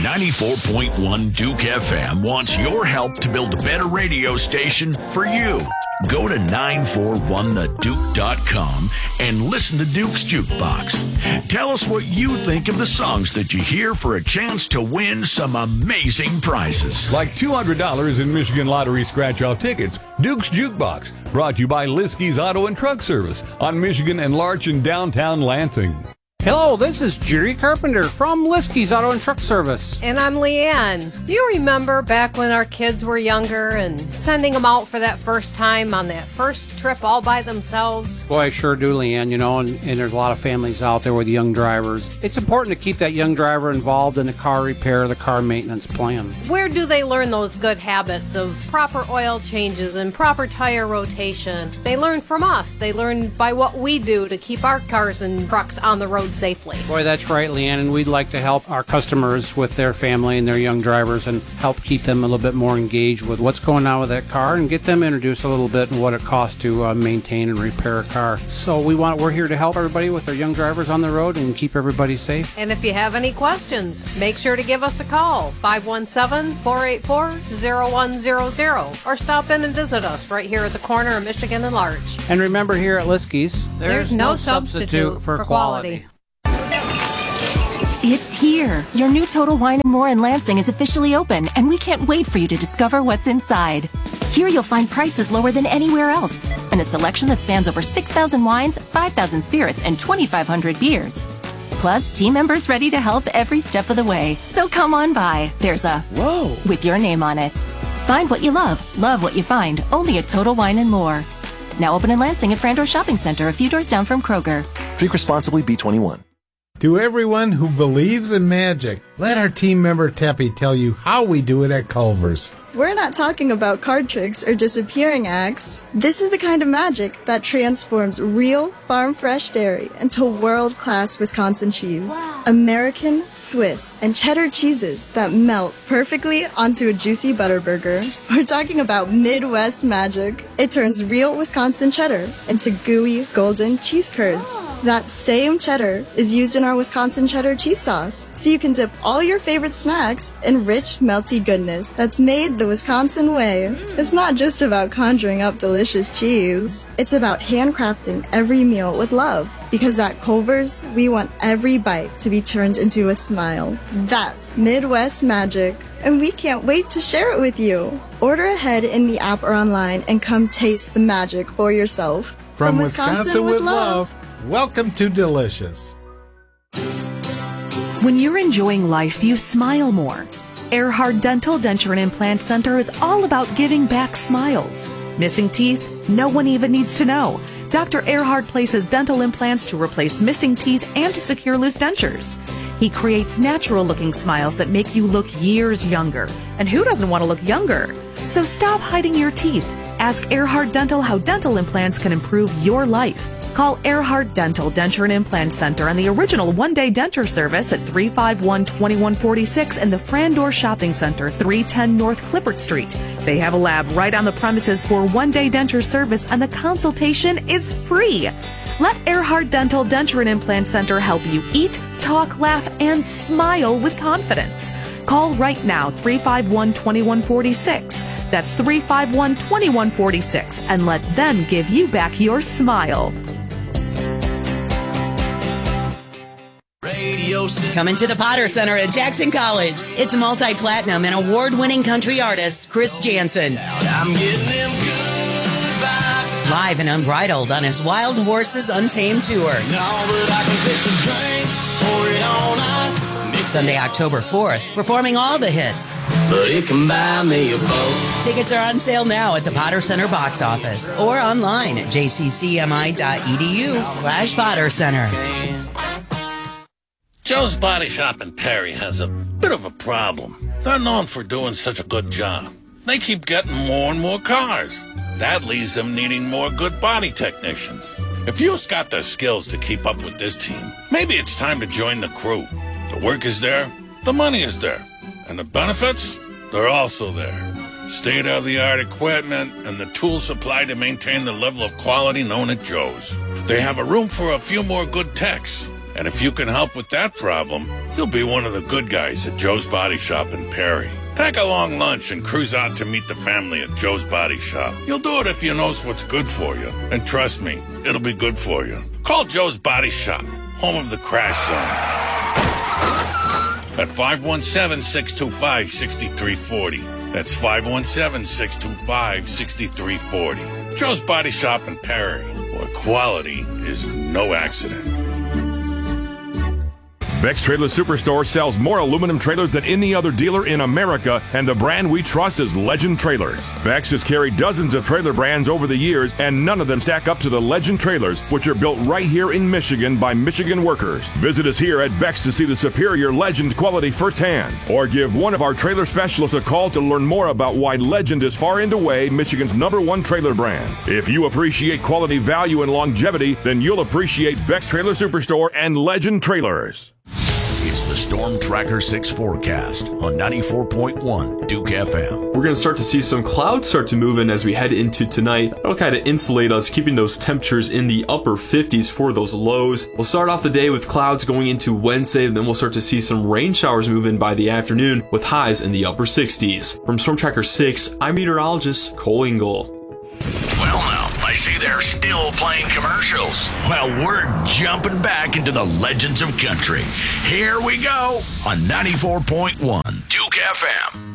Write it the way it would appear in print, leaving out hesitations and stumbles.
94.1 Duke FM wants your help to build a better radio station for you. Go to 941theduke.com and listen to Duke's Jukebox. Tell us what you think of the songs that you hear for a chance to win some amazing prizes. Like $200 in Michigan Lottery scratch-off tickets. Duke's Jukebox, brought to you by Liskey's Auto and Truck Service on Michigan and Larch in downtown Lansing. Hello, this is Jerry Carpenter from Liskey's Auto and Truck Service. And I'm Leanne. Do you remember back when our kids were younger and sending them out for that first time on that first trip all by themselves? Boy, I sure do, Leanne, and there's a lot of families out there with young drivers. It's important to keep that young driver involved in the car repair, the car maintenance plan. Where do they learn those good habits of proper oil changes and proper tire rotation? They learn from us. They learn by what we do to keep our cars and trucks on the road safely. Boy, that's right, Leanne, and we'd like to help our customers with their family and their young drivers and help keep them a little bit more engaged with what's going on with that car and get them introduced a little bit and what it costs to maintain and repair a car. So we're here to help everybody with their young drivers on the road and keep everybody safe. And if you have any questions, make sure to give us a call, 517-484-0100, or stop in and visit us right here at the corner of Michigan and Larch. And remember, here at Liskey's, there's no substitute for quality. It's here. Your new Total Wine & More in Lansing is officially open, and we can't wait for you to discover what's inside. Here you'll find prices lower than anywhere else, and a selection that spans over 6,000 wines, 5,000 spirits, and 2,500 beers. Plus, team members ready to help every step of the way. So come on by. There's a Whoa with your name on it. Find what you love what you find, only at Total Wine & More. Now open in Lansing at Frandor Shopping Center, a few doors down from Kroger. Drink responsibly, B21. To everyone who believes in magic, let our team member Teppy tell you how we do it at Culver's. We're not talking about card tricks or disappearing acts. This is the kind of magic that transforms real, farm-fresh dairy into world-class Wisconsin cheese. Wow. American, Swiss, and cheddar cheeses that melt perfectly onto a juicy butter burger. We're talking about Midwest magic. It turns real Wisconsin cheddar into gooey, golden cheese curds. That same cheddar is used in our Wisconsin cheddar cheese sauce, so you can dip all your favorite snacks in rich, melty goodness that's made the Wisconsin way. It's not just about conjuring up delicious cheese. It's about handcrafting every meal with love. Because at Culver's, we want every bite to be turned into a smile. That's Midwest magic, and we can't wait to share it with you. Order ahead in the app or online and come taste the magic for yourself. From Wisconsin with love, welcome to Delicious. When you're enjoying life, you smile more. Earhart Dental Denture and Implant Center is all about giving back smiles. Missing teeth? No one even needs to know. Dr. Earhart places dental implants to replace missing teeth and to secure loose dentures. He creates natural-looking smiles that make you look years younger. And who doesn't want to look younger? So stop hiding your teeth. Ask Earhart Dental how dental implants can improve your life. Call Earhart Dental Denture and Implant Center on the original one-day denture service at 351-2146 and the Frandor Shopping Center, 310 North Clippert Street. They have a lab right on the premises for one-day denture service, and the consultation is free. Let Earhart Dental Denture and Implant Center help you eat, talk, laugh, and smile with confidence. Call right now, 351-2146. That's 351-2146, and let them give you back your smile. Coming to the Potter Center at Jackson College. It's multi-platinum and award-winning country artist Chris Jansen. Live and unbridled on his Wild Horses Untamed tour. Sunday, October 4th, performing all the hits. But you can buy me a boat. Tickets are on sale now at the Potter Center box office or online at jccmi.edu/Potter Center. Joe's Body Shop in Perry has a bit of a problem. They're known for doing such a good job. They keep getting more and more cars. That leaves them needing more good body technicians. If you've got the skills to keep up with this team, maybe it's time to join the crew. The work is there, the money is there, and the benefits, they're also there. State-of-the-art equipment and the tools supplied to maintain the level of quality known at Joe's. They have a room for a few more good techs. And if you can help with that problem, you'll be one of the good guys at Joe's Body Shop in Perry. Take a long lunch and cruise out to meet the family at Joe's Body Shop. You'll do it if you know what's good for you. And trust me, it'll be good for you. Call Joe's Body Shop, home of the Crash Zone, at 517-625-6340. That's 517-625-6340. Joe's Body Shop in Perry, where quality is no accident. Beck's Trailer Superstore sells more aluminum trailers than any other dealer in America, and the brand we trust is Legend Trailers. Beck's has carried dozens of trailer brands over the years, and none of them stack up to the Legend Trailers, which are built right here in Michigan by Michigan workers. Visit us here at Beck's to see the superior Legend quality firsthand, or give one of our trailer specialists a call to learn more about why Legend is far and away Michigan's #1 trailer brand. If you appreciate quality, value, and longevity, then you'll appreciate Beck's Trailer Superstore and Legend Trailers. It's the Storm Tracker 6 forecast on 94.1 Duke FM. We're going to start to see some clouds start to move in as we head into tonight. That'll kind of insulate us, keeping those temperatures in the upper 50s for those lows. We'll start off the day with clouds going into Wednesday, and then we'll start to see some rain showers move in by the afternoon with highs in the upper 60s. From Storm Tracker 6, I'm meteorologist Cole Engel. Well, now, I see they're still playing commercials. Well, we're jumping back into the legends of country. Here we go on 94.1 Duke FM.